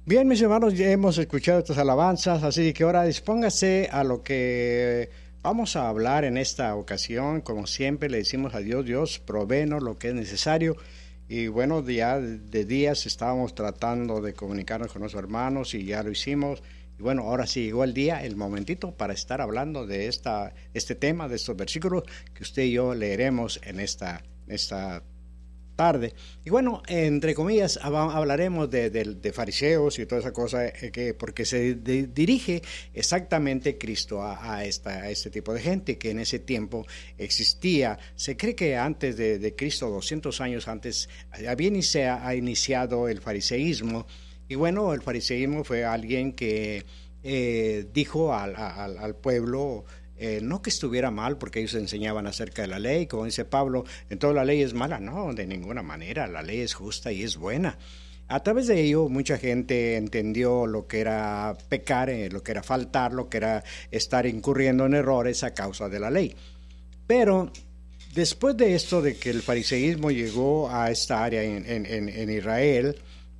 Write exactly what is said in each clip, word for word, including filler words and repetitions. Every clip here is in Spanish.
Bien, mis hermanos, ya hemos escuchado estas alabanzas, así que ahora dispóngase a lo que vamos a hablar en esta ocasión. Como siempre le decimos a Dios, Dios, provéenos lo que es necesario. Y bueno, ya de días estábamos tratando de comunicarnos con nuestros hermanos y ya lo hicimos. Y bueno, ahora sí llegó el día, el momentito para estar hablando de esta, este tema, de estos versículos que usted y yo leeremos en esta, esta tarde. Y bueno, entre comillas, hablaremos de, de, de fariseos y toda esa cosa, eh, que, porque se de, dirige exactamente Cristo a, a, esta, a este tipo de gente que en ese tiempo existía. Se cree que antes de, de Cristo, doscientos años antes, había inicia, ha iniciado el fariseísmo. Y bueno, el fariseísmo fue alguien que eh, dijo al, al, al pueblo, Eh, no que estuviera mal, porque ellos enseñaban acerca de la ley, como dice Pablo, en toda la ley es mala, no, de ninguna manera, la ley es justa y es buena. A través de ello, mucha gente entendió lo que era pecar, eh, lo que era faltar, lo que era estar incurriendo en errores a causa de la ley. Pero después de esto, de que el fariseísmo llegó a esta área en, en, en Israel,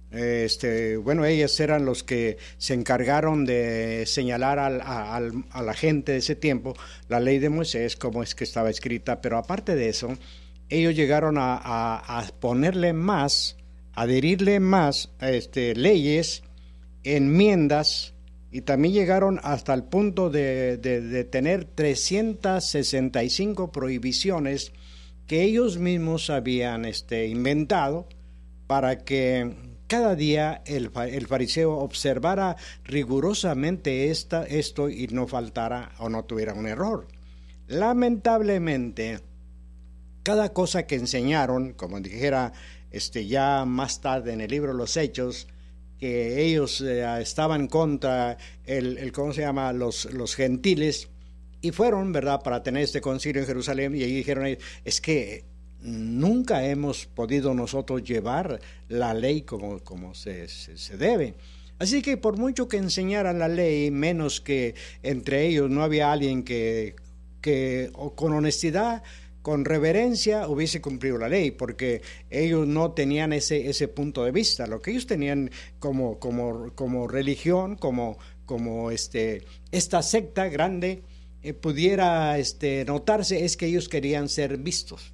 Este, bueno, ellos eran los que se encargaron de señalar al, al, a la gente de ese tiempo la ley de Moisés, cómo es que estaba escrita, pero aparte de eso, ellos llegaron a, a, a ponerle más, adherirle más este, leyes, enmiendas, y también llegaron hasta el punto de, de, de tener trescientas sesenta y cinco prohibiciones que ellos mismos habían este, inventado para que cada día el, el fariseo observara rigurosamente esta, esto y no faltara o no tuviera un error. Lamentablemente, cada cosa que enseñaron, como dijera este, ya más tarde en el libro Los Hechos, que ellos eh, estaban contra el, el, ¿cómo se llama?, los, los gentiles, y fueron, ¿verdad?, para tener este concilio en Jerusalén, y ahí dijeron, es que nunca hemos podido nosotros llevar la ley como, como se, se, se debe. Así que por mucho que enseñaran la ley, menos que entre ellos no había alguien que, que con honestidad, con reverencia, hubiese cumplido la ley, porque ellos no tenían ese, ese punto de vista. Lo que ellos tenían como, como, como religión, como, como este, esta secta grande, eh, pudiera este, notarse, es que ellos querían ser vistos.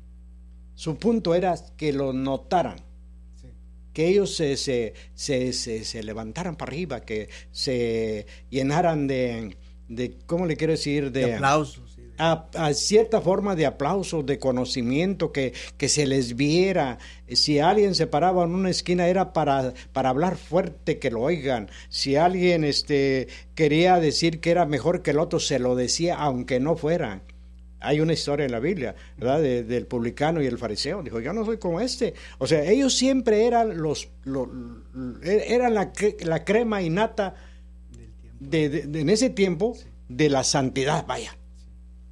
Su punto era que lo notaran, sí, que ellos se, se, se, se, se levantaran para arriba, que se llenaran de, de ¿cómo le quiero decir? De, de aplausos. Sí, de... A, a cierta forma de aplausos, de conocimiento, que, que se les viera. Si alguien se paraba en una esquina era para, para hablar fuerte, que lo oigan. Si alguien este, quería decir que era mejor que el otro, se lo decía aunque no fuera. Hay una historia en la Biblia, ¿verdad?, de, del publicano y el fariseo. Dijo, yo no soy como este. O sea, ellos siempre eran los, los eran la, la crema innata de, de, de, en ese tiempo, sí, de la santidad, vaya. Sí.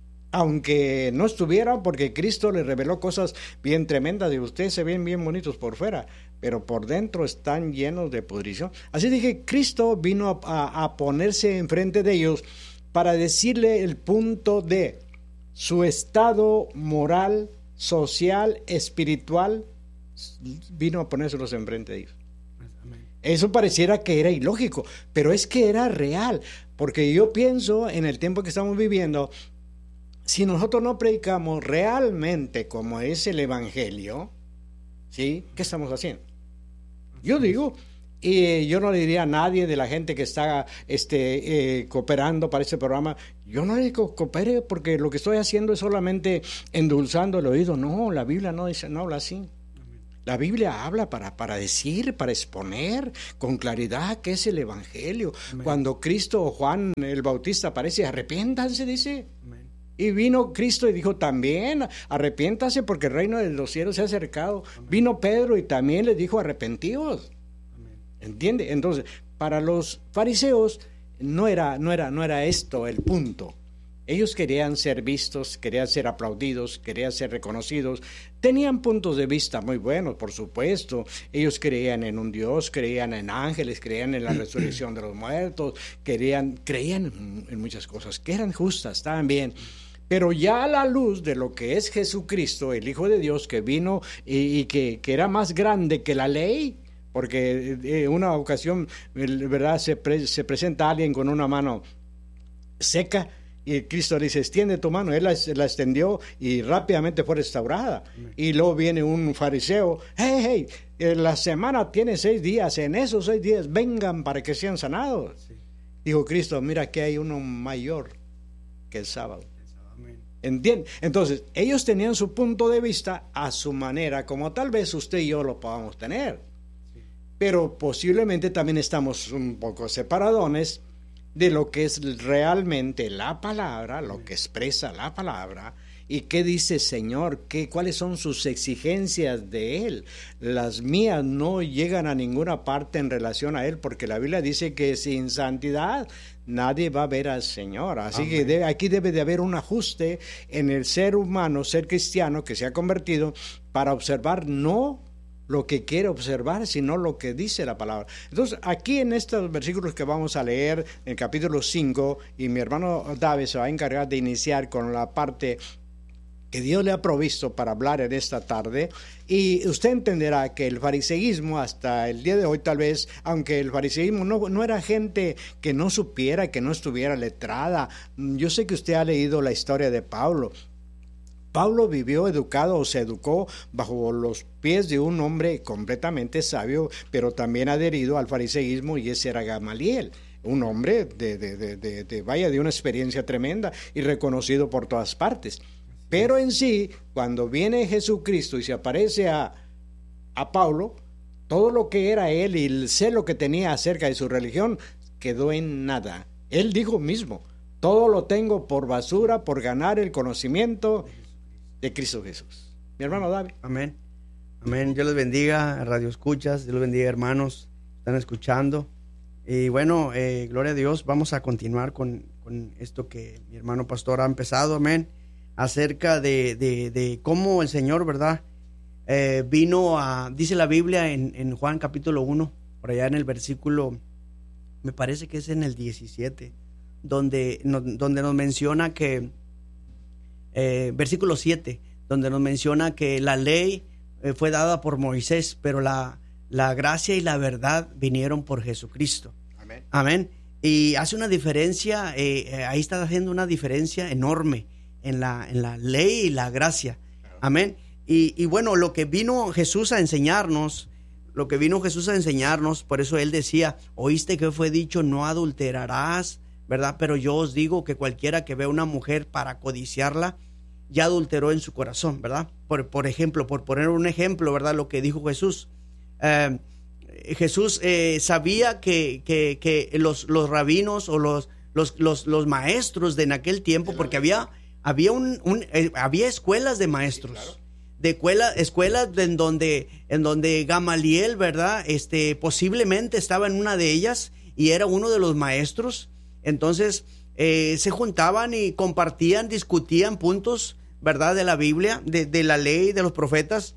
Aunque no estuvieran, porque Cristo les reveló cosas bien tremendas, y ustedes se ven bien bonitos por fuera, pero por dentro están llenos de pudrición. Así dije, Cristo vino a, a, a ponerse enfrente de ellos para decirle el punto de su estado moral, social, espiritual, vino a ponérselos enfrente de ellos. Amén. Eso pareciera que era ilógico, pero es que era real, porque yo pienso en el tiempo que estamos viviendo, si nosotros no predicamos realmente como es el evangelio, ¿sí?, ¿qué estamos haciendo? Yo digo, y yo no le diría a nadie de la gente que está este, eh, cooperando para este programa, yo no le digo coopere porque lo que estoy haciendo es solamente endulzando el oído. No, la Biblia no dice, no habla así. La Biblia habla para, para decir, para exponer con claridad qué es el evangelio. Amén. Cuando Cristo o Juan el Bautista aparece, arrepiéntanse, dice. Amén. Y vino Cristo y dijo también, arrepiéntase porque el reino de los cielos se ha acercado. Amén. Vino Pedro y también les dijo, arrepentíos. ¿Entiende? Entonces, para los fariseos no era, no era, no era esto el punto. Ellos querían ser vistos, querían ser aplaudidos, querían ser reconocidos. Tenían puntos de vista muy buenos, por supuesto. Ellos creían en un Dios, creían en ángeles, creían en la resurrección de los muertos, querían, creían en muchas cosas que eran justas, estaban bien. Pero ya a la luz de lo que es Jesucristo, el Hijo de Dios, que vino y, y que, que era más grande que la ley, Porque en una ocasión, ¿verdad?, se, pre, se presenta alguien con una mano seca y Cristo le dice, extiende tu mano. Él la, la extendió y rápidamente fue restaurada. Amén. Y luego viene un fariseo, hey, hey, la semana tiene seis días, en esos seis días vengan para que sean sanados. Sí. Dijo Cristo, mira que hay uno mayor que el sábado. ¿Entienden? Entonces, ellos tenían su punto de vista a su manera, como tal vez usted y yo lo podamos tener. Sí. Pero posiblemente también estamos un poco separadones de lo que es realmente la palabra, lo que expresa la palabra, y qué dice Señor, qué, cuáles son sus exigencias de Él. Las mías no llegan a ninguna parte en relación a Él, porque la Biblia dice que sin santidad nadie va a ver al Señor. Así Amén. que debe, aquí debe de haber un ajuste en el ser humano, ser cristiano que se ha convertido, para observar no lo que quiere observar, sino lo que dice la palabra. Entonces, aquí en estos versículos que vamos a leer, en el capítulo cinco, y mi hermano David se va a encargar de iniciar con la parte que Dios le ha provisto para hablar en esta tarde, y usted entenderá que el fariseísmo hasta el día de hoy, tal vez, aunque el fariseísmo no, no era gente que no supiera, que no estuviera letrada. Yo sé que usted ha leído la historia de Pablo. Pablo vivió educado o se educó bajo los pies de un hombre completamente sabio, pero también adherido al fariseísmo, y ese era Gamaliel, un hombre de, de, de, de, de vaya, de una experiencia tremenda y reconocido por todas partes. Pero en sí, cuando viene Jesucristo y se aparece a, a Pablo, todo lo que era él y el celo que tenía acerca de su religión quedó en nada. Él dijo mismo, todo lo tengo por basura, por ganar el conocimiento de Cristo Jesús. Mi hermano David. Amén. Amén. Dios les bendiga, radio escuchas, Dios les bendiga, hermanos, están escuchando. Y bueno, eh, gloria a Dios, vamos a continuar con, con esto que mi hermano pastor ha empezado, amén, acerca de, de, de cómo el Señor, ¿verdad? Eh, vino a, dice la Biblia en, en Juan capítulo uno, por allá en el versículo, me parece que es en el diecisiete, donde, no, donde nos menciona que, eh, versículo siete, donde nos menciona que la ley eh, fue dada por Moisés, pero la, la gracia y la verdad vinieron por Jesucristo. Amén. Amén. Y hace una diferencia, eh, eh, ahí está haciendo una diferencia enorme en la, en la ley y la gracia. Claro. Amén. Y, y bueno, lo que vino Jesús a enseñarnos, lo que vino Jesús a enseñarnos, por eso él decía, oíste que fue dicho, no adulterarás, ¿verdad? Pero yo os digo que cualquiera que vea una mujer para codiciarla, ya adulteró en su corazón, ¿verdad? Por, por ejemplo, por poner un ejemplo, ¿verdad? Lo que dijo Jesús. Eh, Jesús eh, sabía que, que, que los, los rabinos o los, los, los, los maestros de en aquel tiempo, porque había, había, un, un, eh, había escuelas de maestros. Sí, claro. De escuela, escuelas en donde, en donde Gamaliel, ¿verdad? Este, posiblemente estaba en una de ellas y era uno de los maestros. Entonces eh, se juntaban y compartían, discutían puntos, ¿verdad? De la Biblia, de, de la ley, de los profetas.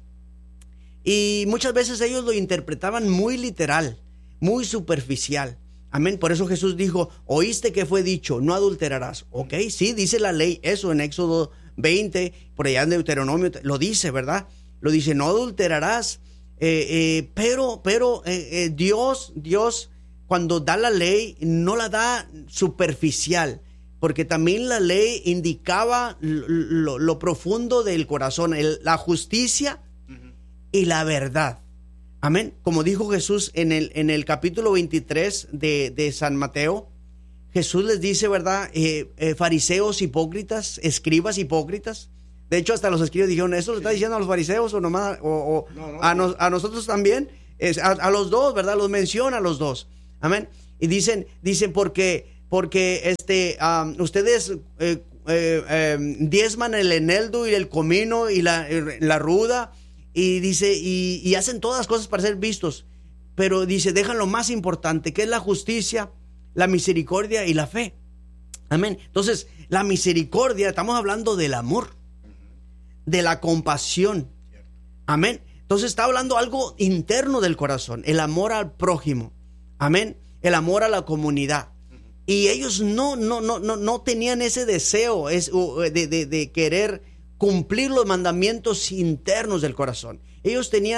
Y muchas veces ellos lo interpretaban muy literal, muy superficial. Amén. Por eso Jesús dijo, oíste que fue dicho, no adulterarás. Ok, sí, dice la ley eso en Éxodo veinte, por allá en Deuteronomio, lo dice, ¿verdad? Lo dice, no adulterarás. Eh, eh, pero, pero eh, eh, Dios, Dios, cuando da la ley, no la da superficial, porque también la ley indicaba lo, lo, lo profundo del corazón, el, la justicia uh-huh. y la verdad. Amén. Como dijo Jesús en el, en el capítulo veintitrés de, de San Mateo, Jesús les dice, ¿verdad? Eh, eh, fariseos hipócritas, escribas hipócritas. De hecho, hasta los escribas dijeron, ¿eso lo está diciendo a los fariseos o nomás o, o no, no, a, no. a nosotros también? Es, a, a los dos, ¿verdad? Los menciona a los dos. Amén. Y dicen, dicen porque, porque este, um, ustedes eh, eh, eh, diezman el eneldo y el comino y la, la ruda, y dice, y, y hacen todas las cosas para ser vistos. Pero dice, dejan lo más importante, que es la justicia, la misericordia y la fe. Amén. Entonces, la misericordia, estamos hablando del amor, de la compasión. Amén. Entonces, está hablando algo interno del corazón, el amor al prójimo. Amén. El amor a la comunidad. Y ellos no, no, no, no, no tenían ese deseo es, de, de, de querer cumplir los mandamientos internos del corazón. Ellos tenían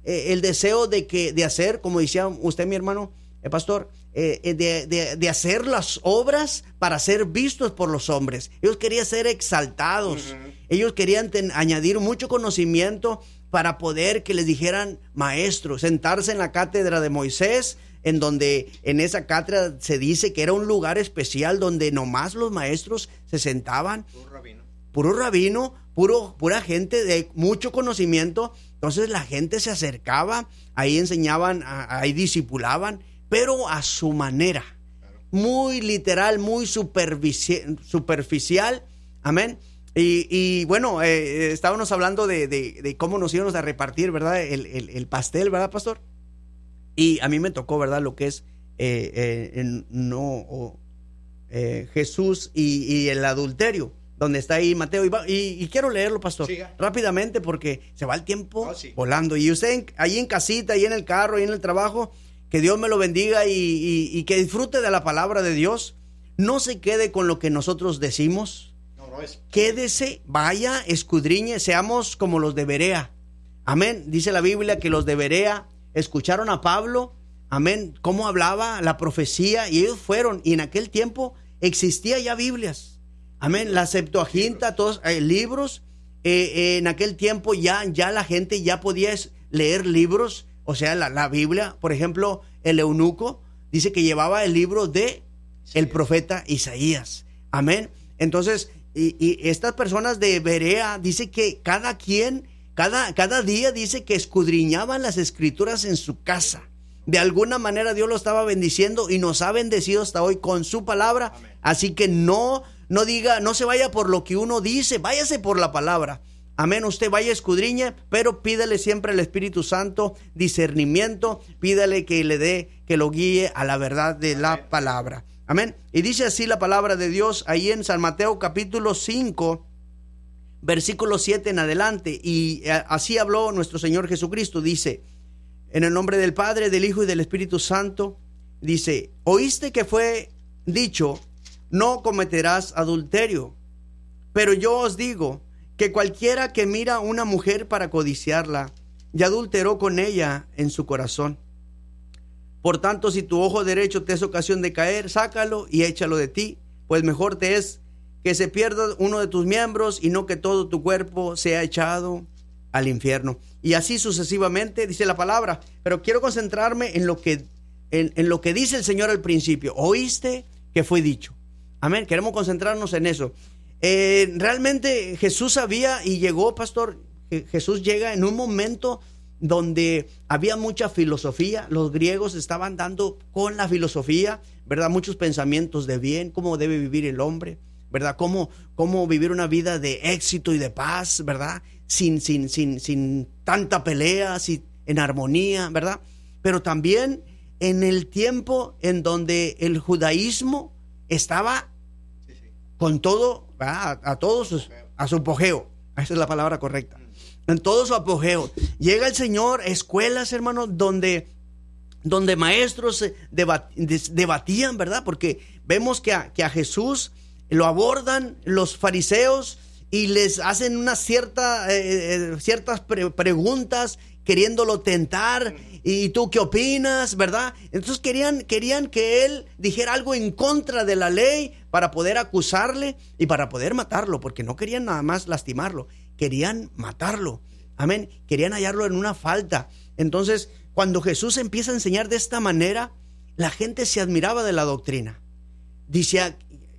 eh, el deseo de, que, de hacer, como decía usted, mi hermano, el pastor, eh, de, de, de hacer las obras para ser vistos por los hombres. Ellos querían ser exaltados. Uh-huh. Ellos querían ten, añadir mucho conocimiento para poder que les dijeran maestro, sentarse en la cátedra de Moisés, en donde en esa cátedra se dice que era un lugar especial donde nomás los maestros se sentaban. Puro rabino. Puro rabino, puro, pura gente de mucho conocimiento. Entonces la gente se acercaba, ahí enseñaban, ahí discipulaban, pero a su manera, claro. Muy literal, muy superficial, amén. Y, y bueno, eh, estábamos hablando de, de, de cómo nos íbamos a repartir, ¿verdad? El, el, el pastel, ¿verdad, pastor? Y a mí me tocó, ¿verdad? Lo que es eh, eh, en, no oh, eh, Jesús y, y el adulterio, donde está ahí Mateo. Y, va, y, y quiero leerlo, pastor, Siga. rápidamente, porque se va el tiempo oh, sí. volando. Y usted en, ahí en casita, ahí en el carro, ahí en el trabajo, que Dios me lo bendiga y, y, y que disfrute de la palabra de Dios. No se quede con lo que nosotros decimos. No, no es... Quédese, vaya, escudriñe, seamos como los de Berea. Amén. Dice la Biblia que los de Berea escucharon a Pablo, amén, cómo hablaba la profecía, y ellos fueron, y en aquel tiempo existía ya Biblias, amén, la Septuaginta, todos eh, libros, eh, eh, en aquel tiempo ya, ya la gente ya podía leer libros, o sea, la, la Biblia. Por ejemplo, el eunuco dice que llevaba el libro de sí. el profeta Isaías, amén. Entonces, y, y estas personas de Berea, dice que cada quien Cada, cada día dice que escudriñaban las escrituras en su casa. De alguna manera Dios lo estaba bendiciendo y nos ha bendecido hasta hoy con su palabra. Amén. Así que no, no diga, no se vaya por lo que uno dice, váyase por la palabra. Amén, usted vaya, escudriñe, pero pídale siempre al Espíritu Santo discernimiento, pídale que le dé, que lo guíe a la verdad de Amén. La palabra. Amén. Y dice así la palabra de Dios ahí en San Mateo capítulo cinco, versículo siete en adelante, y así habló nuestro Señor Jesucristo. Dice, en el nombre del Padre, del Hijo y del Espíritu Santo, dice, oíste que fue dicho, no cometerás adulterio, pero yo os digo que cualquiera que mira a una mujer para codiciarla, ya adulteró con ella en su corazón. Por tanto, si tu ojo derecho te es ocasión de caer, sácalo y échalo de ti, pues mejor te es que se pierda uno de tus miembros y no que todo tu cuerpo sea echado al infierno. Y así sucesivamente dice la palabra. Pero quiero concentrarme en lo que, en, en lo que dice el Señor al principio. Oíste que fue dicho. Amén. Queremos concentrarnos en eso. Eh, realmente Jesús sabía y llegó, pastor. Jesús llega en un momento donde había mucha filosofía. Los griegos estaban dando con la filosofía, ¿verdad? Muchos pensamientos de bien, cómo debe vivir el hombre, ¿verdad? Cómo, cómo vivir una vida de éxito y de paz, ¿verdad? Sin, sin, sin, sin tanta pelea, sin, en armonía, ¿verdad? Pero también en el tiempo en donde el judaísmo estaba sí, sí. con todo, ¿verdad? A, a todos sus, a su apogeo. Esa es la palabra correcta. En todo su apogeo. Llega el Señor, escuelas, hermanos, donde, donde maestros debat, debatían, ¿verdad? Porque vemos que a, que a Jesús lo abordan los fariseos y les hacen unas cierta, eh, ciertas pre- preguntas queriéndolo tentar. ¿Y tú qué opinas? ¿Verdad? Entonces querían, querían que él dijera algo en contra de la ley para poder acusarle y para poder matarlo, porque no querían nada más lastimarlo, querían matarlo. Amén. Querían hallarlo en una falta. Entonces, cuando Jesús empieza a enseñar de esta manera, la gente se admiraba de la doctrina. Dice,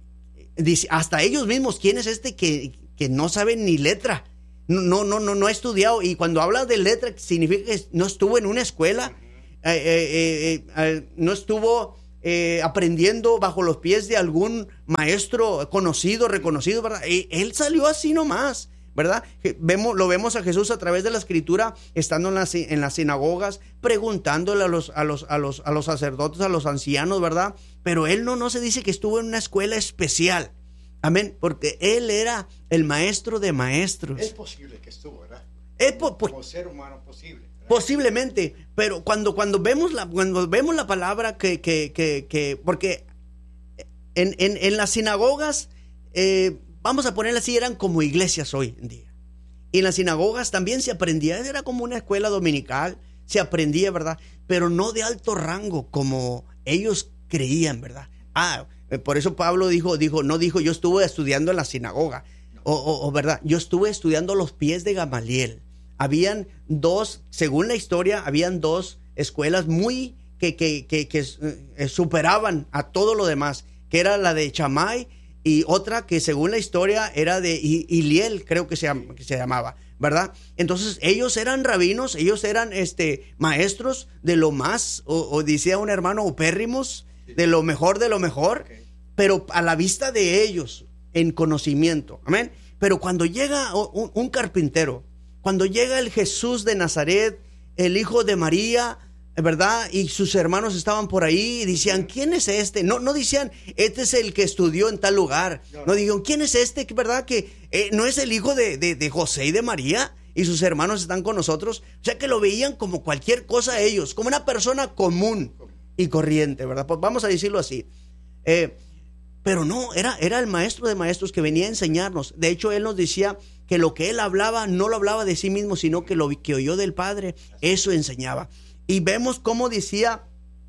dice hasta ellos mismos, ¿quién es este que, que no sabe ni letra? No, no, no, no ha estudiado. Y cuando habla de letra, significa que no estuvo en una escuela, eh, eh, eh, eh, no estuvo eh, aprendiendo bajo los pies de algún maestro conocido, reconocido, ¿verdad? Y él salió así nomás, ¿verdad? Vemos, lo vemos a Jesús a través de la Escritura, estando en las, en las sinagogas, preguntándole a los, a los, a los, a los sacerdotes, a los ancianos, ¿verdad? Pero él no, no se dice que estuvo en una escuela especial. Amén, porque él era el maestro de maestros. Es posible que estuvo, ¿verdad? Es po- po- Como ser humano posible, ¿verdad? Posiblemente, pero cuando, cuando, vemos la, cuando vemos la palabra que, que, que, que porque en, en, en las sinagogas, eh, vamos a ponerla así, eran como iglesias hoy en día. Y en las sinagogas también se aprendía, era como una escuela dominical, se aprendía, ¿verdad? Pero no de alto rango como ellos creían, ¿verdad? Ah, por eso Pablo dijo, dijo, no dijo, yo estuve estudiando en la sinagoga, o, o, o ¿verdad? Yo estuve estudiando a los pies de Gamaliel. Habían dos, según la historia, habían dos escuelas muy que, que, que, que eh, superaban a todo lo demás, que era la de Shammai y otra que según la historia era de Hillel, creo que se, que se llamaba, ¿verdad? Entonces ellos eran rabinos, ellos eran este, maestros de lo más, o, o decía un hermano, upérrimos, de lo mejor de lo mejor, okay. Pero a la vista de ellos, en conocimiento, amén. Pero cuando llega un, un carpintero, cuando llega el Jesús de Nazaret, el hijo de María, ¿verdad? Y sus hermanos estaban por ahí y decían, ¿quién es este? No, no decían, este es el que estudió en tal lugar. No, no dijeron, ¿quién es este? ¿Verdad? Que eh, no es el hijo de, de, de José y de María y sus hermanos están con nosotros. O sea que lo veían como cualquier cosa a ellos, como una persona común y corriente, ¿verdad? Pues vamos a decirlo así. Eh, pero no, era, era el maestro de maestros que venía a enseñarnos. De hecho, él nos decía que lo que él hablaba, no lo hablaba de sí mismo, sino que lo que oyó del Padre, eso enseñaba. Y vemos cómo decía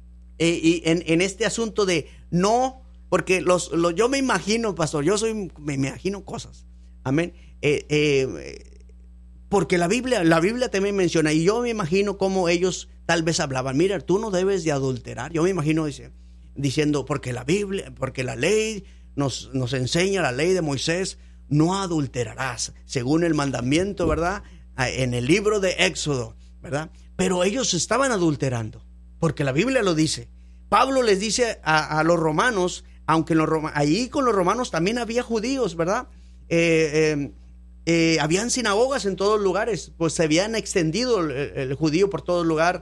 eh, y en, en este asunto de no, porque los, los, yo me imagino, pastor, yo soy, me, me imagino cosas, amén, eh, eh, porque la Biblia, la Biblia también menciona, y yo me imagino cómo ellos tal vez hablaban, mira, tú no debes de adulterar, yo me imagino dice, diciendo, porque la Biblia, porque la ley nos, nos enseña, la ley de Moisés, no adulterarás, según el mandamiento, ¿verdad? En el libro de Éxodo, ¿verdad? Pero ellos estaban adulterando, porque la Biblia lo dice. Pablo les dice a, a los romanos, aunque los Roma, allí con los romanos también había judíos, ¿verdad? Eh, eh, eh, habían sinagogas en todos lugares, pues se habían extendido el, el judío por todo lugar.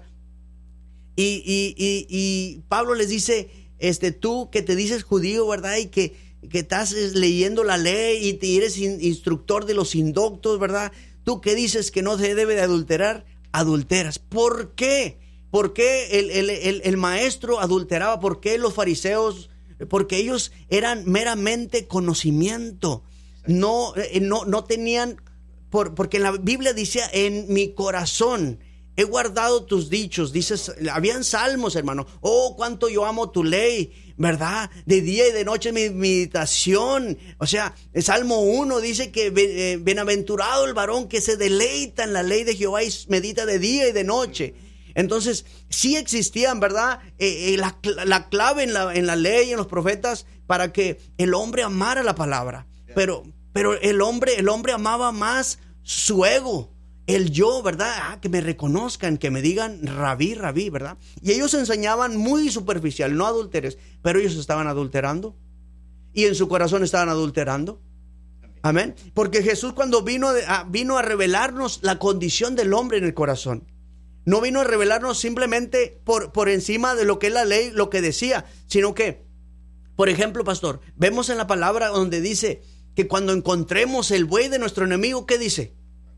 Y, y, y, y Pablo les dice, este, tú que te dices judío, ¿verdad? Y que, que estás leyendo la ley y te eres in, instructor de los indoctos, ¿verdad? Tú que dices que no se debe de adulterar, adulteras. ¿Por qué? ¿Por qué el, el, el, el maestro adulteraba? ¿Por qué los fariseos? Porque ellos eran meramente conocimiento. No, no, no tenían, por, porque la Biblia decía, en mi corazón he guardado tus dichos. Dices, habían salmos, hermano. Oh, cuánto yo amo tu ley, ¿verdad? De día y de noche mi meditación. O sea, el Salmo uno dice que eh, bienaventurado el varón que se deleita en la ley de Jehová y medita de día y de noche. Entonces, sí existían, ¿verdad? Eh, eh, la, la clave en la, en la ley, en los profetas, para que el hombre amara la palabra. Pero, pero el hombre, el hombre amaba más su ego. El yo, ¿verdad? Ah, que me reconozcan, que me digan rabí, rabí, ¿verdad? Y ellos enseñaban muy superficial, no adulteres, pero ellos estaban adulterando. Y en su corazón estaban adulterando. Amén. Porque Jesús cuando vino a, vino a revelarnos la condición del hombre en el corazón. No vino a revelarnos simplemente por, por encima de lo que es la ley, lo que decía, sino que, por ejemplo, pastor, vemos en la palabra donde dice que cuando encontremos el buey de nuestro enemigo, ¿qué dice?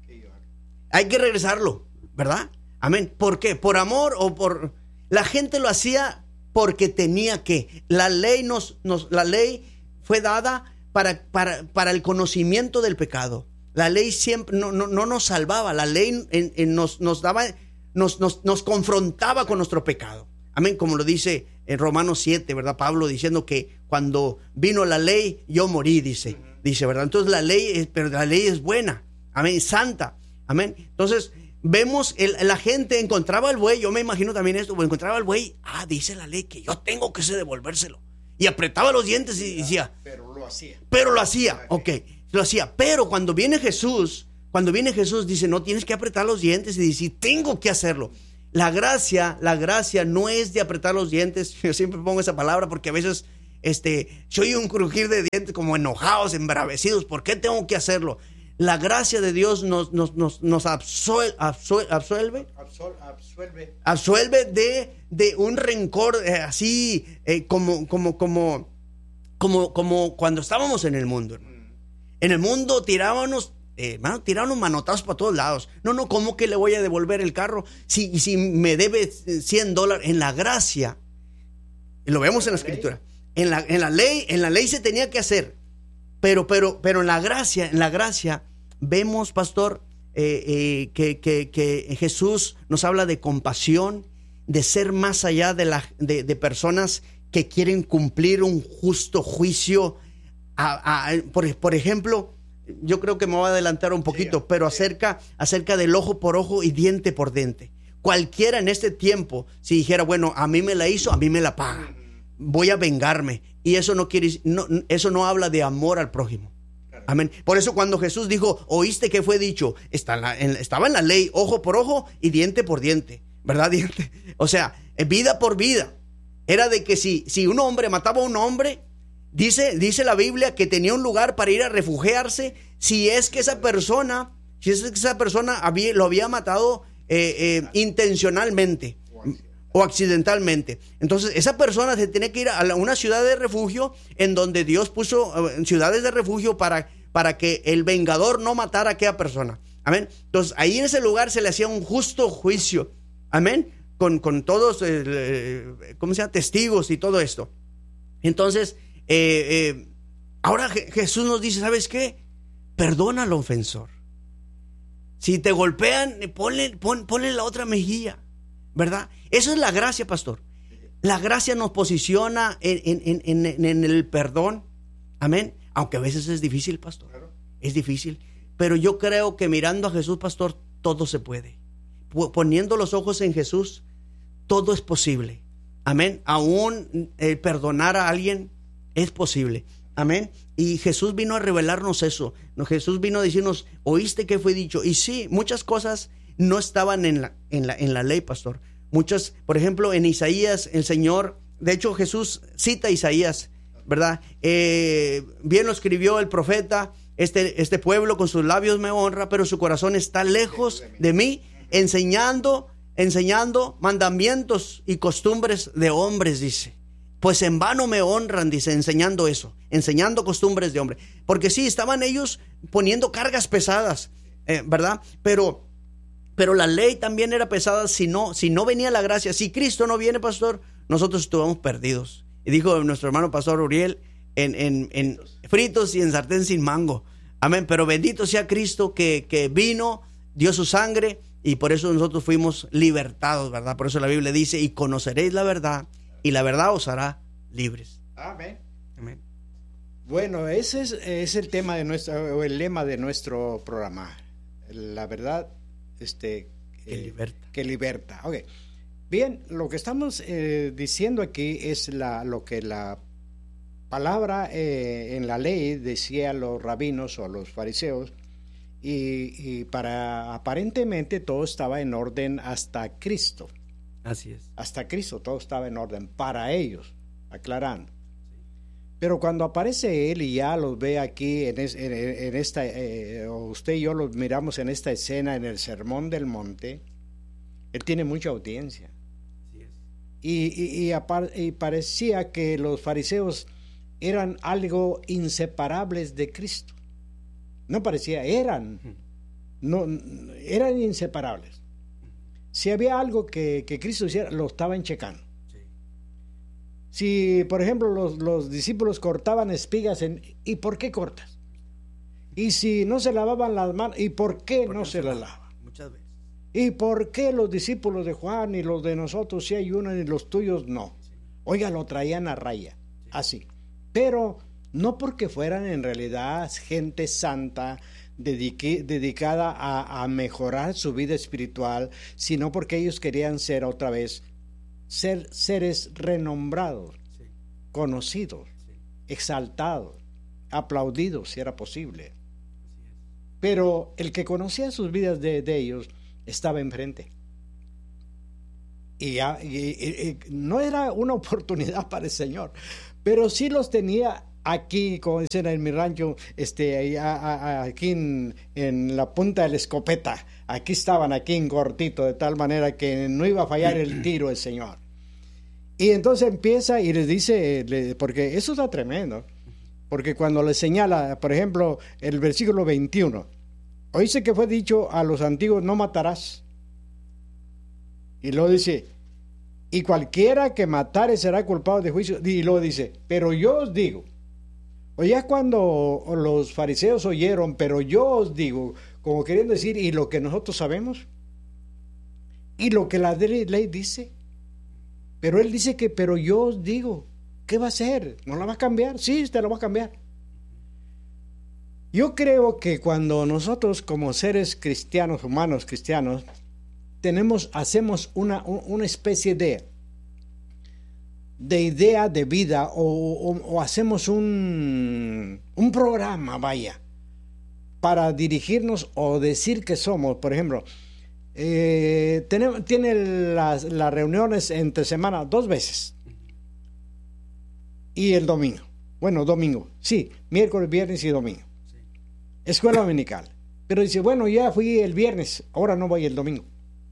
Hay que regresarlo, ¿verdad? Amén. ¿Por qué? ¿Por amor o por...? La gente lo hacía porque tenía que. La ley nos, nos la ley fue dada para, para, para el conocimiento del pecado. La ley siempre no, no, no nos salvaba. La ley en, en nos, nos daba, nos, nos, nos confrontaba con nuestro pecado. Amén. Como lo dice en Romanos siete, ¿verdad? Pablo diciendo que cuando vino la ley, yo morí, dice. Dice, ¿verdad? Entonces la ley, es, pero la ley es buena. Amén. Santa. Amén. Entonces, vemos, el, la gente encontraba el buey, yo me imagino también esto, encontraba el buey, ah, dice la ley que yo tengo que devolvérselo. Y apretaba los dientes y decía, pero lo hacía. Pero lo hacía, ok, lo hacía. Pero cuando viene Jesús, cuando viene Jesús, dice, no tienes que apretar los dientes y decir, tengo que hacerlo. La gracia, la gracia no es de apretar los dientes. Yo siempre pongo esa palabra porque a veces, este, yo oí un crujir de dientes como enojados, embravecidos. ¿Por qué tengo que hacerlo? La gracia de Dios nos, nos, nos, nos absuel, absuel, absuelve, Absol, absuelve, absuelve de, de un rencor eh, así eh, como, como, como, como, como cuando estábamos en el mundo. Mm. En el mundo tirábamos, eh, mano, tirábamos manotazos para todos lados. No, no, ¿cómo que le voy a devolver el carro si, si me debe cien dólares? En la gracia, lo vemos en la escritura, en la, en la ley, en la ley se tenía que hacer. Pero, pero, pero en la gracia, en la gracia, vemos, pastor, eh, eh, que, que, que Jesús nos habla de compasión, de ser más allá de, la, de, de personas que quieren cumplir un justo juicio. A, a, por, por ejemplo, yo creo que me voy a adelantar un poquito, pero acerca, acerca del ojo por ojo y diente por diente. Cualquiera en este tiempo, si dijera, bueno, a mí me la hizo, a mí me la paga, voy a vengarme. Y eso no quiere, no, eso no habla de amor al prójimo. Amén. Por eso cuando Jesús dijo, ¿oíste qué fue dicho? Está en la, en, estaba en la ley, ojo por ojo y diente por diente, ¿verdad? Diente. O sea, vida por vida. Era de que si, si un hombre mataba a un hombre, dice, dice la Biblia que tenía un lugar para ir a refugiarse si es que esa persona, si es que esa persona había, lo había matado eh, eh, intencionalmente o accidentalmente. Entonces esa persona se tiene que ir a una ciudad de refugio en donde Dios puso eh, ciudades de refugio para, para que el vengador no matara a aquella persona. Amén. Entonces ahí en ese lugar se le hacía un justo juicio. Amén. Con, con todos, eh, eh, ¿cómo se llama? Testigos y todo esto. Entonces, eh, eh, ahora Je- Jesús nos dice, ¿sabes qué? Perdona al ofensor. Si te golpean, ponle, pon, ponle la otra mejilla, ¿verdad? Eso es la gracia, pastor. La gracia nos posiciona en, en, en, en, en el perdón. Amén. Aunque a veces es difícil, pastor. Es difícil. Pero yo creo que mirando a Jesús, pastor, todo se puede. Poniendo los ojos en Jesús, todo es posible. Amén. Aún eh, perdonar a alguien es posible. Amén. Y Jesús vino a revelarnos eso. No, Jesús vino a decirnos, ¿oíste qué fue dicho? Y sí, muchas cosas no estaban en la, en la, en la ley, pastor. Muchas, por ejemplo, en Isaías, el Señor, de hecho Jesús cita a Isaías, ¿verdad? Eh, bien lo escribió el profeta, este, este pueblo con sus labios me honra, pero su corazón está lejos de mí, enseñando, enseñando mandamientos y costumbres de hombres, dice. Pues en vano me honran, dice, enseñando eso, enseñando costumbres de hombre. Porque sí, estaban ellos poniendo cargas pesadas, eh, ¿verdad? Pero, pero la ley también era pesada si no, si no venía la gracia. Si Cristo no viene, pastor, nosotros estuvimos perdidos. Y dijo nuestro hermano pastor Uriel, en, en, en fritos y en sartén sin mango. Amén. Pero bendito sea Cristo que, que vino, dio su sangre y por eso nosotros fuimos libertados, ¿verdad? Por eso la Biblia dice, y conoceréis la verdad, y la verdad os hará libres. Amén. Amén. Bueno, ese es, es el tema de nuestro, o el lema de nuestro programa. La verdad, este, Que eh, liberta. Que liberta. Okay. Bien, lo que estamos eh, diciendo aquí es la, lo que la palabra eh, en la ley decía a los rabinos o a los fariseos, y, y para aparentemente todo estaba en orden hasta Cristo. Así es. Hasta Cristo todo estaba en orden para ellos, aclarando. Pero cuando aparece Él y ya los ve aquí en, es, en, en esta, eh, usted y yo los miramos en esta escena en el Sermón del Monte, Él tiene mucha audiencia. Así es. Y, y, y, apar, y parecía que los fariseos eran algo inseparables de Cristo. No parecía, eran, no, eran inseparables. Si había algo que, que Cristo hiciera, lo estaban checando. Sí. Si, por ejemplo, los, los discípulos cortaban espigas, en, ¿y por qué cortas? Y si no se lavaban las manos, ¿y por qué no se las lavan? Muchas veces. ¿Y por qué los discípulos de Juan y los de nosotros sí hay uno y los tuyos no? Sí. Oiga, lo traían a raya, sí. Así. Pero no porque fueran en realidad gente santa, dedique, dedicada a, a mejorar su vida espiritual, sino porque ellos querían ser otra vez ser seres renombrados, sí. Conocidos, sí. Exaltados, aplaudidos si era posible. Pero el que conocía sus vidas de, de ellos estaba enfrente. Y, ya, y, y, y no era una oportunidad para el Señor, pero sí los tenía aquí, como dicen en mi rancho, este, a, a, aquí en, en la punta de la escopeta. Aquí estaban, aquí en cortito, de tal manera que no iba a fallar el tiro el Señor. Y entonces empieza y les dice, porque eso está tremendo, porque cuando les señala, por ejemplo, el versículo veintiuno, oíste que fue dicho a los antiguos, no matarás. Y luego dice, y cualquiera que matare será culpado de juicio. Y luego dice, pero yo os digo, o ya cuando los fariseos oyeron, pero yo os digo, como queriendo decir, ¿y lo que nosotros sabemos? ¿Y lo que la ley dice? Pero él dice que, pero yo os digo, ¿qué va a hacer? ¿No la va a cambiar? Sí, te lo va a cambiar. Yo creo que cuando nosotros como seres cristianos, humanos cristianos, tenemos, hacemos una, una especie de, de idea de vida o, o, o hacemos un, un programa, vaya, para dirigirnos o decir que somos, por ejemplo, eh, tenemos, tiene las, las reuniones entre semana dos veces y el domingo, bueno, domingo, sí, miércoles, viernes y domingo, sí. Escuela dominical, pero dice, bueno, ya fui el viernes, ahora no voy el domingo,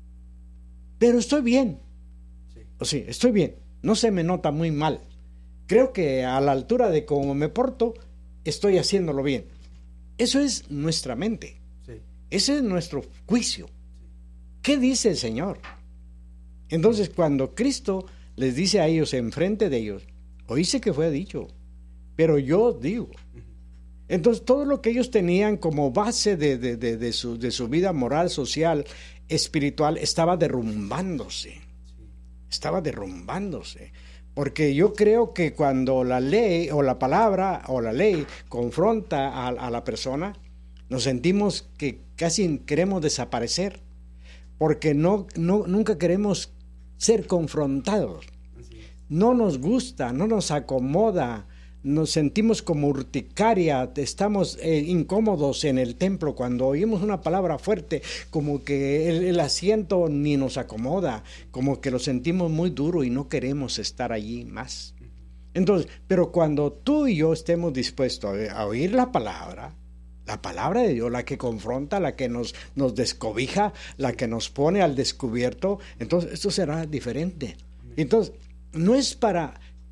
pero estoy bien, sí. O sí, estoy bien, no se me nota muy mal, creo que a la altura de cómo me porto, estoy haciéndolo bien. Eso es nuestra mente, sí. Ese es nuestro juicio. Sí. ¿Qué dice el Señor? Entonces, cuando Cristo les dice a ellos enfrente de ellos, oíste que fue dicho, pero yo os digo. Entonces, todo lo que ellos tenían como base de, de, de, de, su, de su vida moral, social, espiritual, estaba derrumbándose. Sí. Estaba derrumbándose. Porque yo creo que cuando la ley o la palabra o la ley confronta a, a la persona, nos sentimos que casi queremos desaparecer, porque no, no, nunca queremos ser confrontados. No nos gusta, no nos acomoda, nos sentimos como urticaria, estamos eh, incómodos en el templo cuando oímos una palabra fuerte, como que el, el asiento ni nos acomoda, como que lo sentimos muy duro y no queremos estar allí más. Entonces, pero cuando tú y yo estemos dispuestos a, a oír la palabra, la palabra de Dios, la que confronta, la que nos, nos descobija, la que nos pone al descubierto, entonces esto será diferente. Entonces, no es para...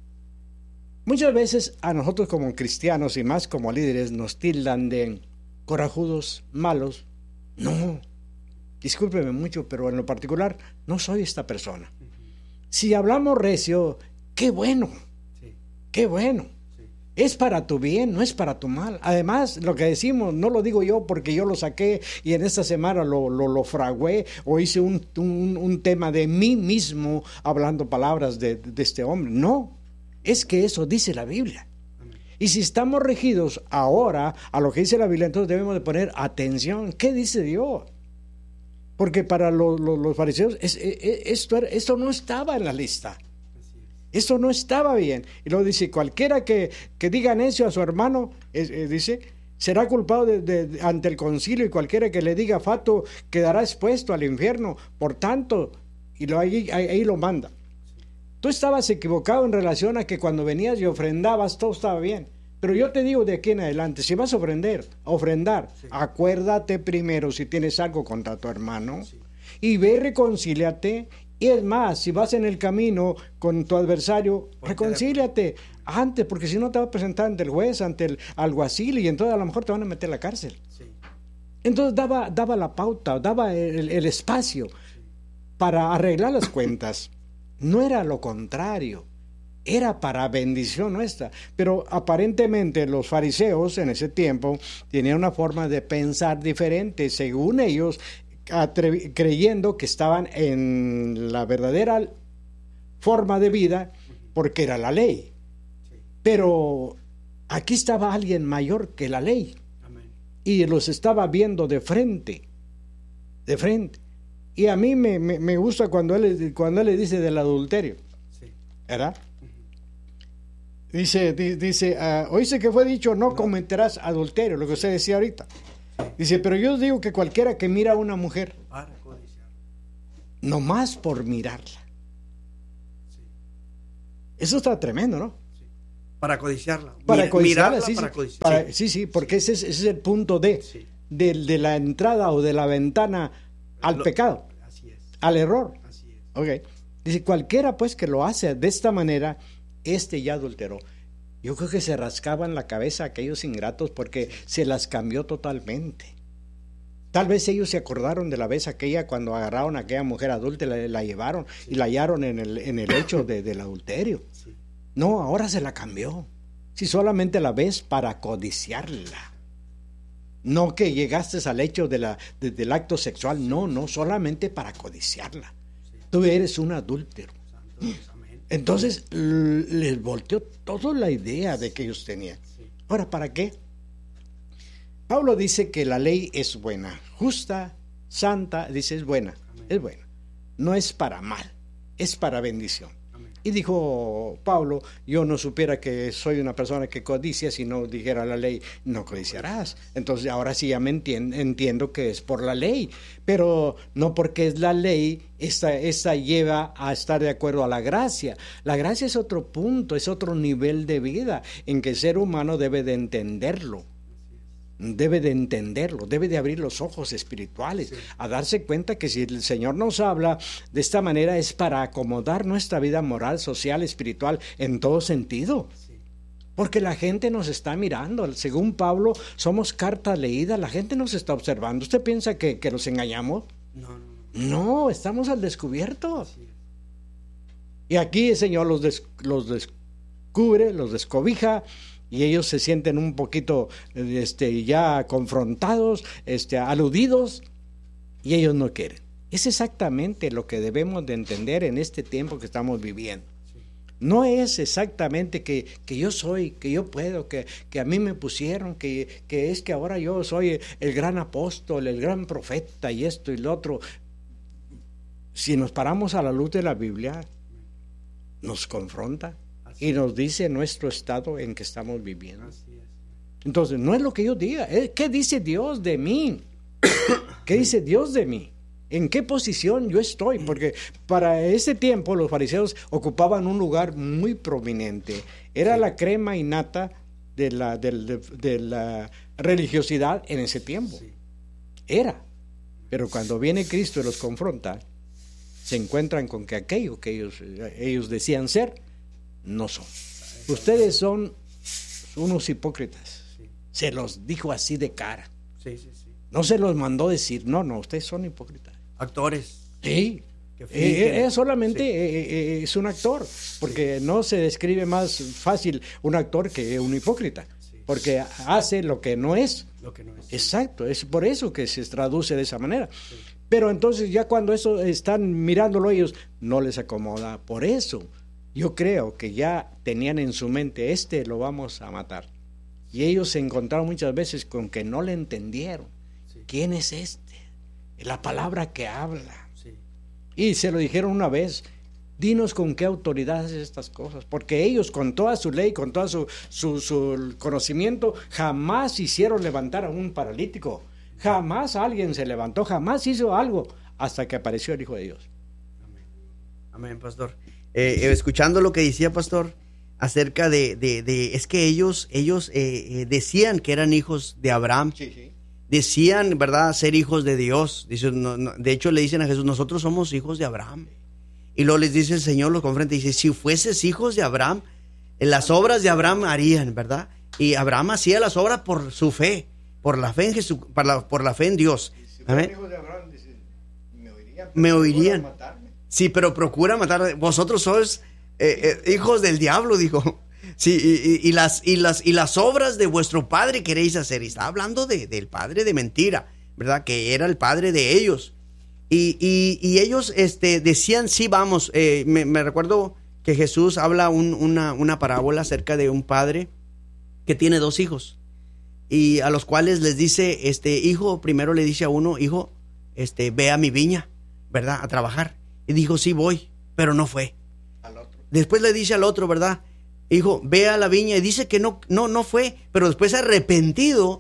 Muchas veces a nosotros como cristianos y más como líderes nos tildan de corajudos, malos. No, discúlpeme mucho, pero en lo particular no soy esta persona. Si hablamos recio, qué bueno, qué bueno. Es para tu bien, no es para tu mal. Además, lo que decimos, no lo digo yo porque yo lo saqué y en esta semana lo, lo, lo fragué o hice un, un, un tema de mí mismo hablando palabras de, de este hombre. No. Es que eso dice la Biblia. Amén. Y si estamos regidos ahora a lo que dice la Biblia, entonces debemos de poner atención. ¿Qué dice Dios? Porque para los, los, los fariseos es, es, esto, esto no estaba en la lista. Esto no estaba bien. Y luego dice, cualquiera que, que diga necio a su hermano, es, es, dice, será culpado de, de, de, ante el concilio, y cualquiera que le diga fato quedará expuesto al infierno. Por tanto, y lo, ahí, ahí, ahí lo manda. Tú estabas equivocado en relación a que cuando venías y ofrendabas todo estaba bien. Pero yo te digo de aquí en adelante, si vas a ofrender, a ofrendar, sí. Acuérdate primero si tienes algo contra tu hermano, sí. Y ve, reconcíliate. Y es más, si vas en el camino con tu adversario, reconcíliate antes, porque si no te va a presentar ante el juez, ante el alguacil, y entonces a lo mejor te van a meter a la cárcel. Sí. Entonces daba, daba la pauta, daba el, el espacio, sí, para arreglar las cuentas. No era lo contrario, era para bendición nuestra. Pero aparentemente los fariseos en ese tiempo tenían una forma de pensar diferente, según ellos, atrevi- creyendo que estaban en la verdadera forma de vida, porque era la ley. Pero aquí estaba alguien mayor que la ley. Amén. Y los estaba viendo de frente, de frente. Y a mí me, me, me gusta cuando él, cuando él le dice del adulterio. Sí. ¿Verdad? Uh-huh. Dice, di, dice uh, oíste que fue dicho, no, no cometerás adulterio, lo que usted decía ahorita. Dice, pero yo digo que cualquiera que mira a una mujer, nomás por mirarla. Sí. Eso está tremendo, ¿no? Sí. Para codiciarla. Para Mir- codiciarla, mirarla, sí, para sí, codiciarla. para, sí, sí, porque sí. Ese, es, ese es el punto de, sí. de, de la entrada o de la ventana al lo, pecado, así es. al error. Así es. Okay. Dice, cualquiera pues que lo hace de esta manera, este ya adulteró. Yo creo que se rascaban la cabeza aquellos ingratos porque se las cambió totalmente. Tal vez ellos se acordaron de la vez aquella cuando agarraron a aquella mujer adulta y la, la llevaron, sí, y la hallaron en el, en el hecho de, del adulterio. Sí. No, ahora se la cambió. Si solamente la ves para codiciarla. No que llegaste al hecho de la, de, del acto sexual, no, no, solamente para codiciarla. Sí. Tú eres un adúltero. Santo, entonces les volteó toda la idea de que ellos tenían. Sí. Ahora, ¿para qué? Pablo dice que la ley es buena, justa, santa, dice es buena, amén. Es buena. No es para mal, es para bendición. Amén. Y dijo Pablo, yo no supiera que soy una persona que codicia si no dijera la ley, no codiciarás. Entonces ahora sí ya me entiendo, entiendo que es por la ley, pero no porque es la ley, esta, esta lleva a estar de acuerdo a la gracia. La gracia es otro punto, es otro nivel de vida en que el ser humano debe de entenderlo. Debe de entenderlo, debe de abrir los ojos espirituales, sí. A darse cuenta que si el Señor nos habla de esta manera es para acomodar nuestra vida moral, social, espiritual, en todo sentido. Sí. Porque la gente nos está mirando, según Pablo, somos carta leída, la gente nos está observando. ¿Usted piensa que, que los engañamos? No, no, no. No, estamos al descubierto. Sí. Y aquí el Señor los, des, los descubre, los descobija, y ellos se sienten un poquito este, ya confrontados, este, aludidos, y ellos no quieren. Es exactamente lo que debemos de entender en este tiempo que estamos viviendo. Sí. No es exactamente que, que yo soy, que yo puedo, que, que a mí me pusieron, que, que es que ahora yo soy el gran apóstol, el gran profeta y esto y lo otro. Si nos paramos a la luz de la Biblia, nos confronta. Y nos dice nuestro estado en que estamos viviendo. Entonces, no es lo que yo diga. ¿Qué dice Dios de mí? ¿Qué dice Dios de mí? ¿En qué posición yo estoy? Porque para ese tiempo los fariseos ocupaban un lugar muy prominente. Era sí. La crema innata de la, de, de, de la religiosidad en ese tiempo. Sí. Era. Pero cuando viene Cristo y los confronta, se encuentran con que aquello que ellos, ellos decían ser, no son. Ustedes son unos hipócritas. Sí. Se los dijo así de cara. Sí, sí, sí. No se los mandó decir, no, no, ustedes son hipócritas. Actores. Sí. Eh, eh, solamente sí. eh, eh, es un actor, porque sí. No se describe más fácil un actor que un hipócrita, sí. Porque hace lo que no es. Lo que no es. Exacto, es por eso que se traduce de esa manera. Sí. Pero entonces ya cuando eso están mirándolo ellos, no les acomoda. Por eso yo creo que ya tenían en su mente, este lo vamos a matar. Y ellos se encontraron muchas veces con que no le entendieron. Sí. ¿Quién es este? La palabra que habla. Sí. Y se lo dijeron una vez, dinos con qué autoridad haces estas cosas. Porque ellos con toda su ley, con todo su, su, su conocimiento, jamás hicieron levantar a un paralítico. Jamás alguien se levantó, jamás hizo algo hasta que apareció el Hijo de Dios. Amén, Amén, pastor. Eh, sí. Escuchando lo que decía, pastor, acerca de, de, de es que ellos, ellos eh, eh, decían que eran hijos de Abraham, sí, sí. Decían, ¿verdad?, ser hijos de Dios. Dice, no, no, de hecho le dicen a Jesús, nosotros somos hijos de Abraham. Y luego les dice el Señor, los confronta y dice, si fueses hijos de Abraham, las obras de Abraham harían, ¿verdad? Y Abraham hacía las obras por su fe, por la fe en Jesús, por la, por la fe en Dios. Si fueran hijos de Abraham, dice, me oirían. Me oirían. Sí, pero procura matar. Vosotros sois eh, eh, hijos del diablo, dijo. Sí, y, y, y, las, y, las, y las obras de vuestro padre queréis hacer. Y está hablando de, del padre de mentira, ¿verdad? Que era el padre de ellos. Y, y, y ellos este, decían, sí, vamos. Eh, me, me recuerdo que Jesús habla un, una, una parábola acerca de un padre que tiene dos hijos. Y a los cuales les dice, este hijo, primero le dice a uno, hijo, este, ve a mi viña, ¿verdad? A trabajar. Y dijo, sí voy, pero no fue. Al otro. Después le dice al otro, ¿verdad? Hijo, ve a la viña, y dice que no, no, no fue, pero después arrepentido,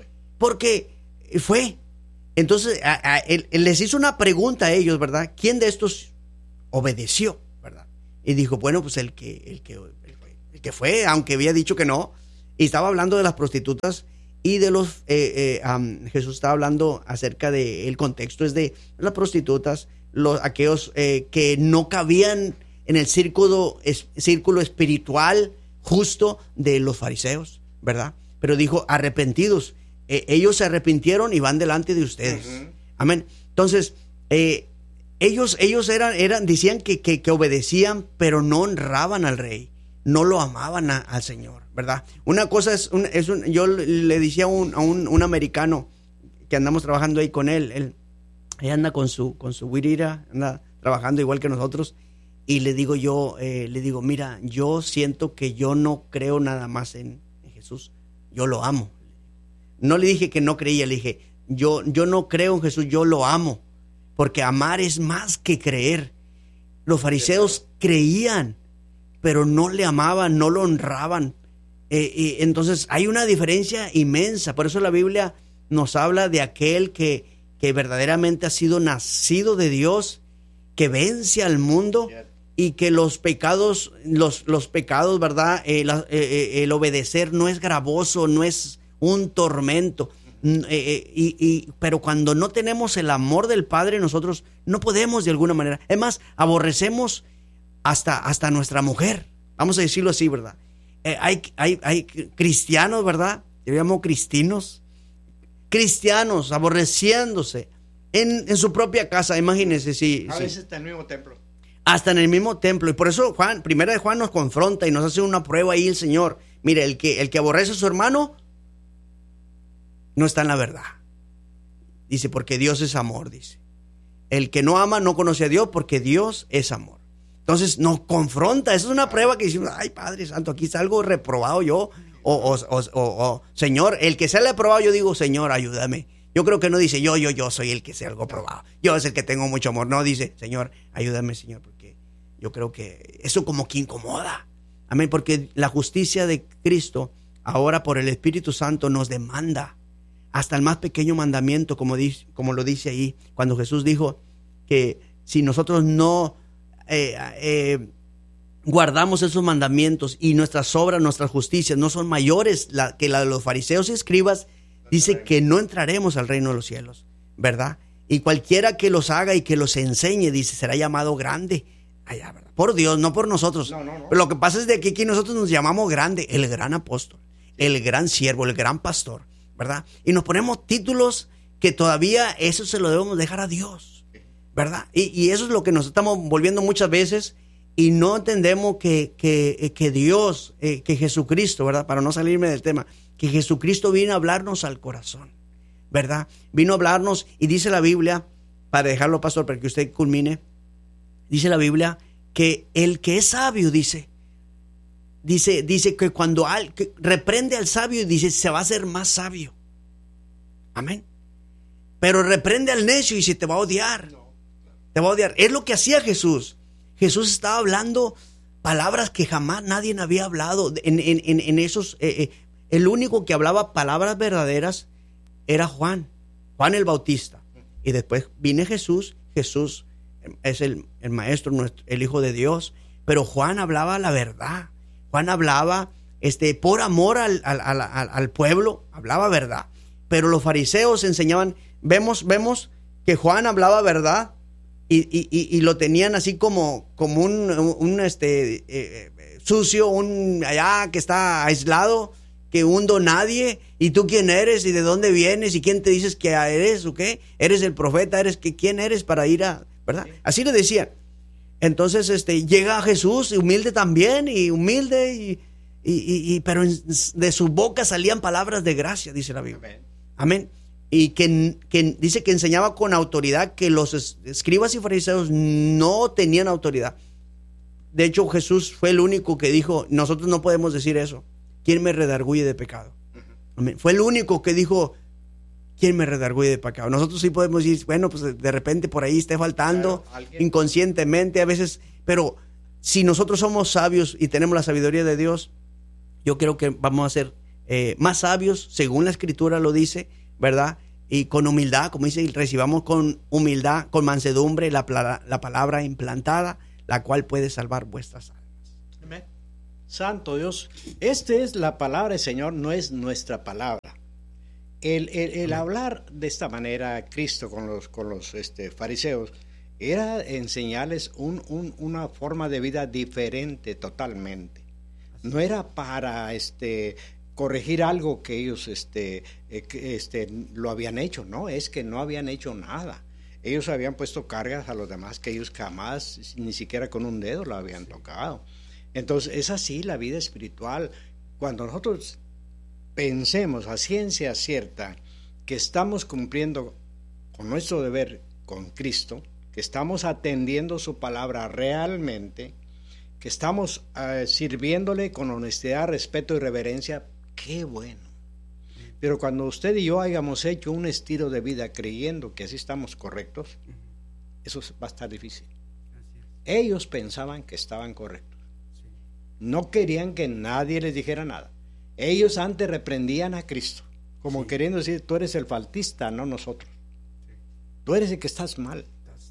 porque fue. Entonces, a, a, él, él les hizo una pregunta a ellos, ¿verdad? ¿Quién de estos obedeció, verdad? Y dijo, bueno, pues el que, el que, el, el que fue, aunque había dicho que no. Y estaba hablando de las prostitutas y de los, eh, eh, um, Jesús estaba hablando acerca de, el contexto es de las prostitutas, los, aquellos eh, que no cabían en el círculo, es, círculo espiritual justo de los fariseos, ¿verdad? Pero dijo, arrepentidos, eh, ellos se arrepintieron y van delante de ustedes. Uh-huh. Amén. Entonces, eh, ellos, ellos eran, eran, decían que, que, que obedecían, pero no honraban al rey. no lo amaban a, al Señor, ¿verdad? Una cosa es, un, es un, yo le decía a un, a un, un americano que andamos trabajando ahí con él, él, él anda con su, con su guirira, anda trabajando igual que nosotros, y le digo yo, eh, le digo, mira, yo siento que yo no creo nada más en, en Jesús, yo lo amo. No le dije que no creía, le dije, yo, yo no creo en Jesús, yo lo amo, porque amar es más que creer. Los fariseos creían, pero no le amaban, no lo honraban. Eh, eh, entonces hay una diferencia inmensa. Por eso la Biblia nos habla de aquel que, que verdaderamente ha sido nacido de Dios, que vence al mundo y que los pecados, los, los pecados, ¿verdad? Eh, la, eh, el obedecer no es gravoso, no es un tormento. Eh, eh, y, y, pero cuando no tenemos el amor del Padre, nosotros no podemos de alguna manera. Es más, aborrecemos hasta, hasta nuestra mujer. Vamos a decirlo así, ¿verdad? Eh, hay, hay, hay cristianos, ¿verdad? Yo llamo cristinos. Cristianos aborreciéndose en, en su propia casa. Imagínense si... A si, veces está en el mismo templo. Hasta en el mismo templo. Y por eso Juan, primera de Juan nos confronta y nos hace una prueba ahí el Señor. Mire, el que, el que aborrece a su hermano no está en la verdad. Dice, porque Dios es amor, dice. El que no ama no conoce a Dios, porque Dios es amor. Entonces nos confronta. Esa es una prueba que decimos, ay, Padre Santo, aquí está algo reprobado yo. O, o, o, o, o Señor, el que sea reprobado, yo digo, Señor, ayúdame. Yo creo que no dice, yo, yo, yo soy el que sea algo probado. Yo es el que tengo mucho amor. No, dice, Señor, ayúdame, Señor, porque yo creo que eso como que incomoda. Amén, porque la justicia de Cristo, ahora por el Espíritu Santo, nos demanda hasta el más pequeño mandamiento, como, dice, como lo dice ahí, cuando Jesús dijo que si nosotros no eh, eh, guardamos esos mandamientos y nuestras obras, nuestras justicias no son mayores la, que la de los fariseos y escribas, dice que no entraremos al reino de los cielos, ¿verdad? Y cualquiera que los haga y que los enseñe, dice, será llamado grande. Allá, ¿verdad? Por Dios, no por nosotros. No, no, no. Pero lo que pasa es de que aquí nosotros nos llamamos grande, el gran apóstol, el gran siervo, el gran pastor, ¿verdad? Y nos ponemos títulos que todavía eso se lo debemos dejar a Dios, ¿verdad? Y, y eso es lo que nos estamos volviendo muchas veces y no entendemos que, que, que Dios, eh, que Jesucristo, ¿verdad? Para no salirme del tema, que Jesucristo vino a hablarnos al corazón, ¿verdad? Vino a hablarnos y dice la Biblia, para dejarlo, pastor, para que usted culmine, dice la Biblia que el que es sabio, dice, Dice, dice que cuando al, que reprende al sabio, dice, se va a hacer más sabio. Amén. Pero reprende al necio y se te va a odiar. No. Te va a odiar. Es lo que hacía Jesús. Jesús estaba hablando palabras que jamás nadie había hablado. En, en, en, en esos, eh, eh, el único que hablaba palabras verdaderas era Juan. Juan el Bautista. Y después vino Jesús. Jesús es el, el maestro, nuestro, el Hijo de Dios. Pero Juan hablaba la verdad. Juan hablaba este, por amor al, al, al, al pueblo, hablaba verdad. Pero los fariseos enseñaban, vemos, vemos que Juan hablaba verdad y, y, y, y lo tenían así como, como un, un este, eh, sucio, un allá que está aislado, que un don nadie. ¿Y tú quién eres? ¿Y de dónde vienes? ¿Y quién te dices que eres? ¿O qué? ¿Eres el profeta? ¿Eres que quién eres para ir a...? ¿Verdad? Así le decían. Entonces este, llega Jesús, humilde también, y humilde, y, y, y, y, pero en, de su boca salían palabras de gracia, dice la Biblia. Amén. Amén. Y que, que dice que enseñaba con autoridad, que los escribas y fariseos no tenían autoridad. De hecho, Jesús fue el único que dijo, nosotros no podemos decir eso. ¿Quién me redarguye de pecado? Amén. Fue el único que dijo, ¿quién me redarguye de pecado? Nosotros sí podemos decir, bueno, pues de repente por ahí esté faltando, claro, inconscientemente a veces, pero si nosotros somos sabios y tenemos la sabiduría de Dios, yo creo que vamos a ser eh, más sabios, según la Escritura lo dice, ¿verdad? Y con humildad, como dice, recibamos con humildad, con mansedumbre la, la palabra implantada, la cual puede salvar vuestras almas. Amén. Santo Dios, esta es la palabra del Señor, no es nuestra palabra. El, el, el hablar de esta manera a Cristo con los, con los este, fariseos era enseñarles un, un, una forma de vida diferente totalmente. No era para este, corregir algo que ellos este, eh, que, este, lo habían hecho, no, es que no habían hecho nada. Ellos habían puesto cargas a los demás que ellos jamás, ni siquiera con un dedo lo habían tocado. Entonces, es así la vida espiritual. Cuando nosotros pensemos a ciencia cierta que estamos cumpliendo con nuestro deber con Cristo, que estamos atendiendo su palabra realmente, que estamos uh, sirviéndole con honestidad, respeto y reverencia, qué bueno. Pero cuando usted y yo hayamos hecho un estilo de vida creyendo que así estamos correctos, eso va a estar difícil. Ellos pensaban que estaban correctos. No querían que nadie les dijera nada. Ellos antes reprendían a Cristo, como sí. queriendo decir, tú eres el faltista, no nosotros. Sí. Tú eres el que estás mal.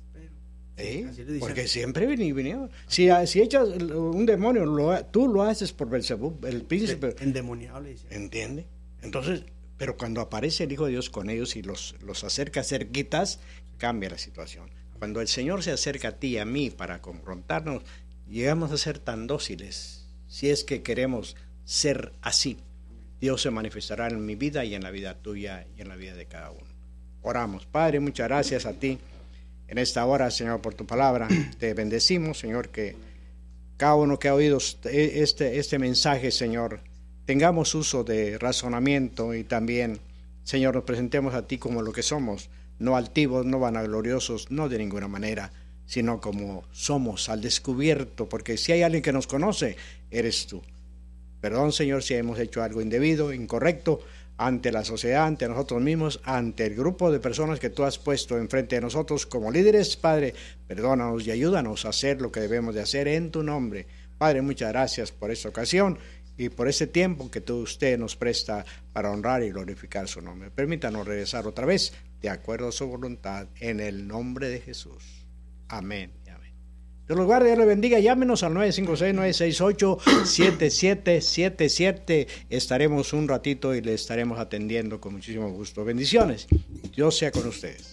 ¿Eh? Porque siempre vinieron. Si, si echas un demonio, lo, tú lo haces por Belzebub, el príncipe. Endemoniable. ¿Entiende? Entonces, pero cuando aparece el Hijo de Dios con ellos y los, los acerca cerquitas, cambia la situación. Cuando el Señor se acerca a ti y a mí para confrontarnos, llegamos a ser tan dóciles. Si es que queremos ser así, Dios se manifestará en mi vida y en la vida tuya y en la vida de cada uno. Oramos. Padre, muchas gracias a ti en esta hora, Señor, por tu palabra. Te bendecimos, Señor, que cada uno que ha oído este, este mensaje, Señor, tengamos uso de razonamiento y también, Señor, nos presentemos a ti como lo que somos, no altivos, no vanagloriosos, no de ninguna manera, sino como somos al descubierto, porque si hay alguien que nos conoce, eres tú. Perdón, Señor, si hemos hecho algo indebido, incorrecto, ante la sociedad, ante nosotros mismos, ante el grupo de personas que tú has puesto enfrente de nosotros como líderes. Padre, perdónanos y ayúdanos a hacer lo que debemos de hacer en tu nombre. Padre, muchas gracias por esta ocasión y por ese tiempo que tú, usted nos presta para honrar y glorificar su nombre. Permítanos regresar otra vez de acuerdo a su voluntad, en el nombre de Jesús. Amén. Dios los guarde, Dios les bendiga. Llámenos al nueve cinco seis, nueve seis ocho, siete siete siete siete. Estaremos un ratito y le estaremos atendiendo con muchísimo gusto. Bendiciones. Dios sea con ustedes.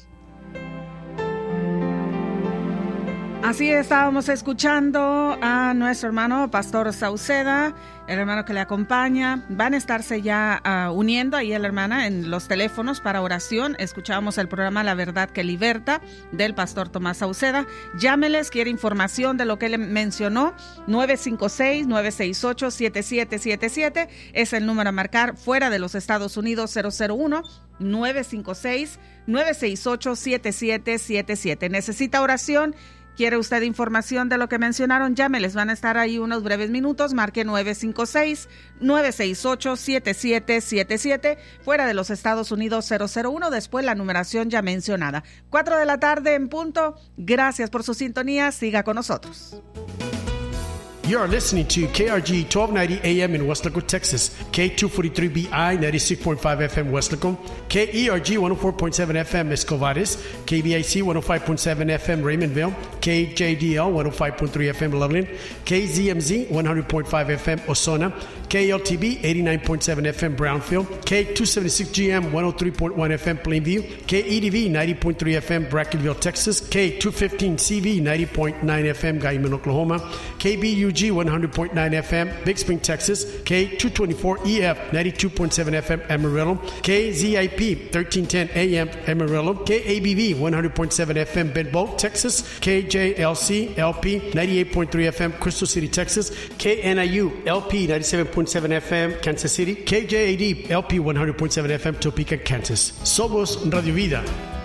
Así estábamos escuchando a nuestro hermano Pastor Sauceda, el hermano que le acompaña. Van a estarse ya uh, uniendo ahí a la hermana en los teléfonos para oración. Escuchábamos el programa La Verdad que Liberta del Pastor Tomás Sauceda. Llámeles, quiere información de lo que le mencionó. nueve cinco seis, nueve seis ocho, siete siete siete siete es el número a marcar fuera de los Estados Unidos. Cero cero uno, nueve cinco seis, nueve seis ocho, siete siete siete siete. ¿Necesita oración? ¿Quiere usted información de lo que mencionaron? Llámeles, van a estar ahí unos breves minutos. Marque nueve cinco seis, nueve seis ocho, siete siete siete siete. Fuera de los Estados Unidos, cero cero uno. Después la numeración ya mencionada. Cuatro de la tarde en punto. Gracias por su sintonía. Siga con nosotros. You are listening to K R G twelve ninety A M in Weslaco, Texas, K two forty-three B I ninety-six point five F M Weslaco, K E R G one oh four point seven F M Escovares, K B I C one oh five point seven F M Raymondville, K J D L one oh five point three F M Loveland, K Z M Z one hundred point five F M Osona, K L T B eighty-nine point seven F M Brownfield, K two seventy-six G M one oh three point one F M Plainview, K E D V ninety point three F M Brackenville, Texas, K two fifteen C V ninety point nine F M Guyman, Oklahoma, K B U G one hundred point nine F M Big Spring, Texas, K two twenty-four E F ninety-two point seven F M Amarillo, K Z I P thirteen ten A M Amarillo, K A B V one hundred point seven F M Bedboe, Texas, K J L C L P ninety-eight point three F M Crystal City, Texas, K N I U L P ninety-seven point seven F M Kansas City, K J A D L P one hundred point seven F M Topeka, Kansas. Somos Radio Vida.